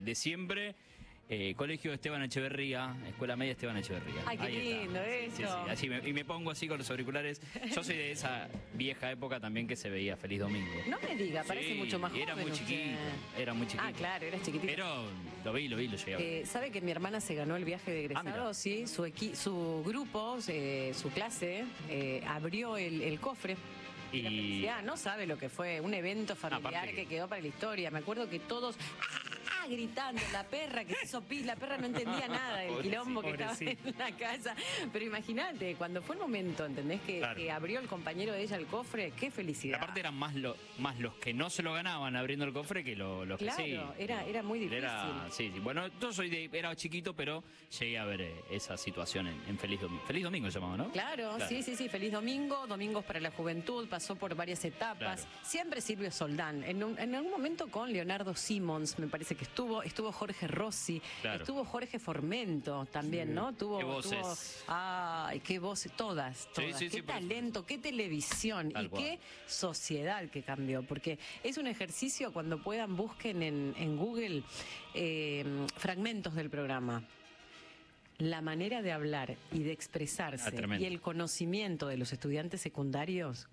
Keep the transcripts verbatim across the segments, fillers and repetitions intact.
de siempre. Eh, Colegio Esteban Echeverría, Escuela Media Esteban Echeverría. Ay, qué Ahí lindo está. Sí, eso. sí, sí. Así me, y me pongo así con los auriculares. Yo soy de esa vieja época también que se veía Feliz Domingo. No me diga, parece Sí, mucho más joven era muy usted. chiquito, era muy chiquito. Ah, claro, eras chiquitito. Pero lo vi, lo vi, lo llegué a ver. Eh, ¿Sabe que mi hermana se ganó el viaje de Ah, mira. egresados? Sí, su, equi su grupo, eh, su clase, eh, abrió el, el cofre. Y la Y- felicidad, no sabe lo que fue, un evento familiar Aparte que que- quedó para la historia. Me acuerdo que todos ¡ah! Gritando, la perra que se hizo pis, la perra no entendía nada del Pobrecito, quilombo que estaba pobrecito. en la casa. Pero imagínate, cuando fue el momento, ¿entendés? Que, Claro. que abrió el compañero de ella el cofre, qué felicidad. Aparte eran más, lo, más los que no se lo ganaban abriendo el cofre que lo- los Claro, que sí. era, era muy difícil. Era, sí, sí. Bueno, yo soy de, era chiquito, pero llegué a ver eh, esa situación en, en Feliz Domingo. Feliz Domingo se llamaba, ¿no? Claro, sí, sí, sí, feliz domingo, domingos para la juventud, pasó por varias etapas. Claro. Siempre Silvio Soldán, en, un- en algún momento con Leonardo Simons, me parece que estuvo, estuvo Jorge Rossi, Claro. estuvo Jorge Formento también, ¿no? Tuvo, Qué tuvo- voces. ay, qué voces, todas, todas. sí, qué sí, por talento, qué televisión Tal y cual. qué sociedad que cambió, porque es un ejercicio, cuando puedan busquen en, en Google eh, fragmentos del programa. La manera de hablar y de expresarse Ah, tremendo. y el conocimiento de los estudiantes secundarios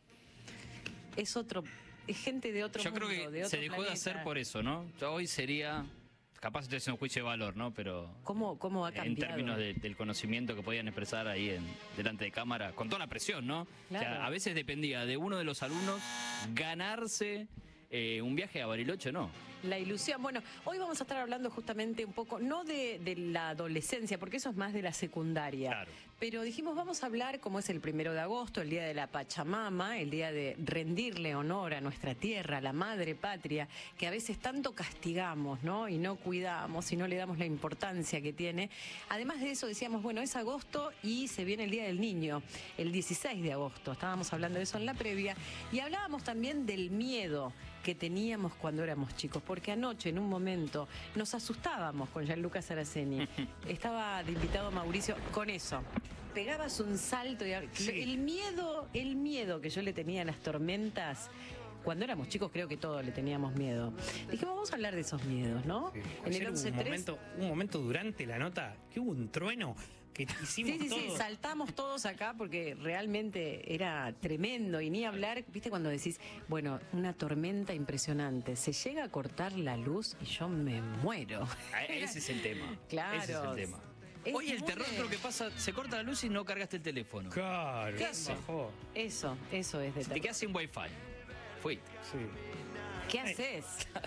es otro, es gente de otro Yo mundo, creo que de otro se dejó de planeta. hacer por eso, ¿no? Yo hoy sería, capaz estoy haciendo un juicio de valor, ¿no? Pero ¿Cómo, cómo ha en cambiado? términos de- del conocimiento que podían expresar ahí en, delante de cámara, con toda la presión, ¿no? O Claro. sea, a veces dependía de uno de los alumnos ganarse eh, un viaje a Bariloche, ¿no? La ilusión. Bueno, hoy vamos a estar hablando justamente un poco, no de, de la adolescencia, porque eso es más de la secundaria. Claro. Pero dijimos, vamos a hablar, como es el primero de agosto, el día de la Pachamama, el día de rendirle honor a nuestra tierra, a la madre patria, que a veces tanto castigamos, ¿no? Y no cuidamos y no le damos la importancia que tiene. Además de eso, decíamos, bueno, es agosto y se viene el Día del Niño, el dieciséis de agosto. Estábamos hablando de eso en la previa. Y hablábamos también del miedo que teníamos cuando éramos chicos, porque anoche en un momento nos asustábamos con Gianluca Saraceni. Estaba de invitado Mauricio con eso. Pegabas un salto y Sí. el miedo, el miedo que yo le tenía a las tormentas. Cuando éramos chicos creo que todos le teníamos miedo. Dijimos, vamos a hablar de esos miedos, ¿no? Sí. En Ayer el hubo once un tres. momento, un momento durante la nota que hubo un trueno que hicimos Sí, sí, sí, todo. saltamos todos acá porque realmente era tremendo y ni hablar, viste cuando decís, bueno, una tormenta impresionante, se llega a cortar la luz y yo me muero. Ah, Ese es el tema. Claro. Ese es el tema. Es Hoy el muy terror de- creo que pasa, se corta la luz y no cargaste el teléfono. Claro, ¿Qué hace? bajó. Eso, eso es de Se te terror. quedas sin wifi. Fui. Sí. ¿Qué haces?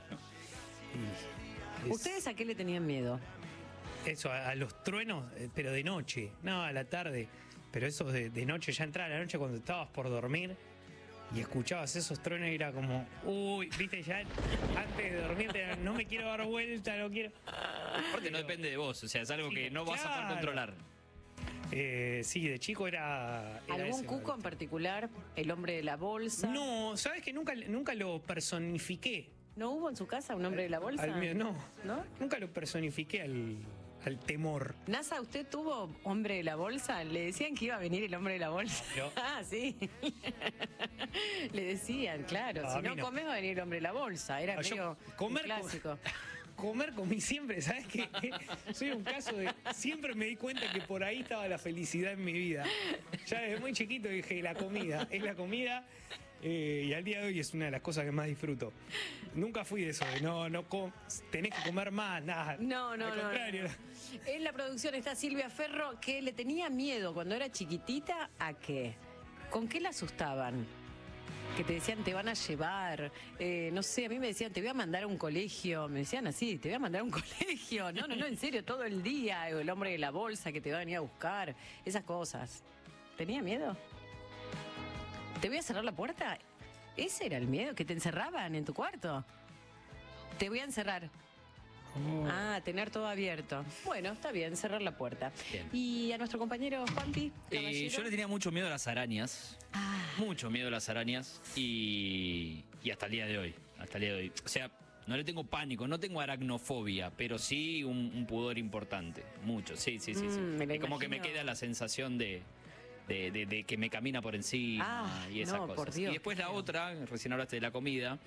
Es- ¿Ustedes a qué le tenían miedo? Eso, a, a los truenos, eh, pero de noche, no a la tarde. Pero eso de, de noche, ya entraba la noche cuando estabas por dormir y escuchabas esos truenos y era como, uy, viste, ya antes de dormir, te- no me quiero dar vuelta, no quiero. Aparte no depende de vos, o sea, es algo Sí, que no vas a poder claro. controlar. Eh, sí, de chico era. era ¿Algún ese, cuco en particular? ¿El hombre de la bolsa? No, sabes que nunca, nunca lo personifiqué. ¿No hubo en su casa un hombre de la bolsa? Al mío, no. ¿No? Nunca lo personifiqué al, al temor. NASA, ¿usted tuvo hombre de la bolsa? Le decían que iba a venir el hombre de la bolsa. No. Ah, sí. Le decían, claro. No, si a mí no, no. comes va a venir el hombre de la bolsa. Era Ah, yo medio comer un clásico. Comer comí siempre, ¿sabes qué? Soy un caso de. Siempre me di cuenta que por ahí estaba la felicidad en mi vida. Ya desde muy chiquito dije, la comida, es la comida. eh, y al día de hoy es una de las cosas que más disfruto. Nunca fui de eso, de no, no com- tenés que comer más, nada. No, no, Al no, contrario. no. En la producción está Silvia Ferro, que le tenía miedo cuando era chiquitita. ¿A qué? ¿Con qué la asustaban? Que te decían, te van a llevar, eh, no sé, a mí me decían, te voy a mandar a un colegio, me decían así, te voy a mandar a un colegio, no, no, no, en serio, todo el día, el hombre de la bolsa que te va a venir a buscar, esas cosas. ¿Tenía miedo? ¿Te voy a cerrar la puerta? ¿Ese era el miedo? ¿Que te encerraban en tu cuarto? Te voy a encerrar. Oh. Ah, tener todo abierto. Bueno, está bien, cerrar la puerta. Bien. Y a nuestro compañero Juanpi, Eh, caballero. yo le tenía mucho miedo a las arañas. Ah, Mucho miedo a las arañas. Y, y hasta el día de hoy. Hasta el día de hoy. O sea, no le tengo pánico, no tengo aracnofobia, pero sí un, un pudor importante. Mucho, sí, sí, sí. sí. Mm, me lo es como que me imagino. queda la sensación de. De, de- de que me camina por encima Ah, y esas no, cosas. por Dios, y después la qué feo. otra, recién hablaste de la comida,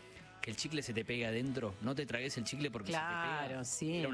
que el chicle se te pega adentro. No te tragues el chicle porque se te pega. Claro, sí. Era